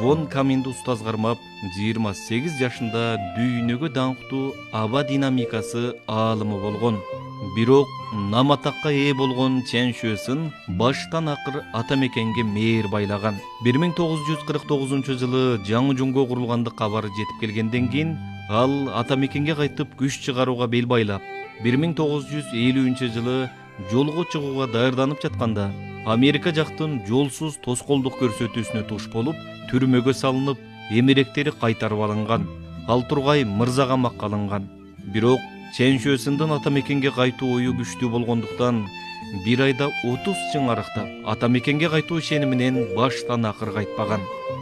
фон Каминди устаз кармап 28 жашында дүйнөгө даңктуу аба динамикасы аалымы болгон. Бирок наматакка ээ болгон Чен Шуэсын баштан акыр ата мекенге мээр байлаган. 1949 жаңы Жунго курулганды кабары жетип келгенден кийин ал ата мекенге кайтып күч чыгарууга бел байлап, 1950 жолго чыгууга даярданып жатканда Америка жактын жолсуз тоскоолдук көрсөтүүсүнө туш болуп, түрмөгө салынып, эмеректери кайтарып алынган. Ал тургай мырза камакка алынган. Бирок Чен Шуэсындын ата мекенге кайтуу ою күчтүү болгондуктан бир айда 30 чың арыктап, ата мекенге кайтуу ишениминен баштан акыр кайтпаган.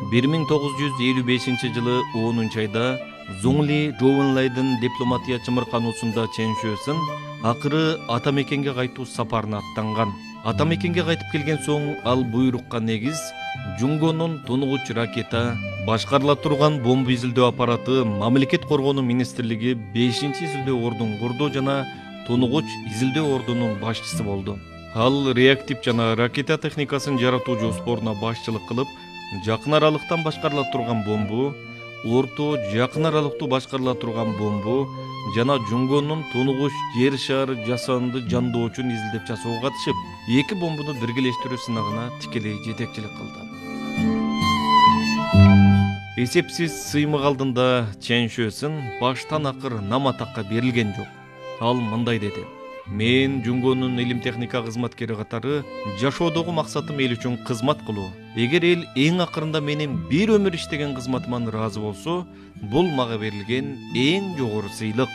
1955 жылы 10 айда Зуңли Жоуэнлайдын дипломатия чымыркануусунда Чен Шуэсын акыры ата мекенге кайтуу сапарына аттанган. Ата мекенге кайтып келген соң ал буйрукка негиз Жунгонун тунугуч ракета, башкарыла турган бомба изилдөө аппараты Мамлекет коргонуу министрлиги 5-изилдөө ордун курду жана тунугуч изилдөө ордунун башчысы болду. Ал реактив жана ракета техникасын жаратуу жоспоруна башчылык кылып, жакын аралыктан башкарыла турган бомбу, орто жакын аралыктуу башкарыла турган бомбу жана Жунгонун тунугуч жер шары жасанды жандоочун изилдеп жасоого катышып, 2 бомбуну биргелештирүү сынагына тикелей жетекчилик кылды. Эсепсиз сыймык алдында Чен Шуэсын баштан акыр наматакка берилген жок. Ал мындай деди: "Мен Жунгонун илим техника кызматкери катары жашоодогу максатым эл үчүн кызмат кылуу. Эгер эл эң акырында менин бир өмүр иштеген кызматыман ыраазы болсо, бул мага берилген эң жогору сыйлык."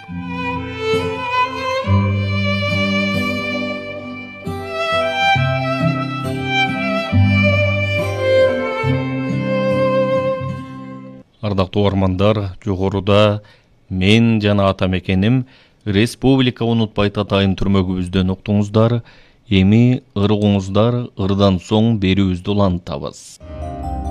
Ардактуу угармандар, жогоруда мен жана ата мекеним Республика унутпайт атайын түрмөгүбүздөн уктуңуздар. Эми ыргуңуздар ырдан соң берүүбүздү улантабыз.